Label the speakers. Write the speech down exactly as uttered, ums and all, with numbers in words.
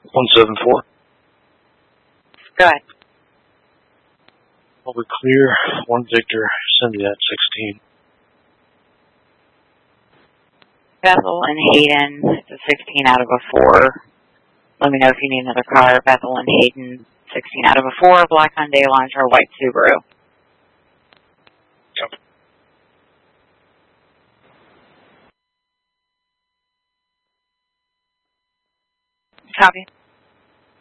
Speaker 1: one seven four.
Speaker 2: Go ahead.
Speaker 1: All clear. One Victor. Cindy at sixteen.
Speaker 2: Bethel and Hayden. It's a sixteen out of a four. Let me know if you need another car. Bethel and Hayden. sixteen out of a four. Black Hyundai Elantra, white Subaru.
Speaker 1: Yep.
Speaker 2: Copy.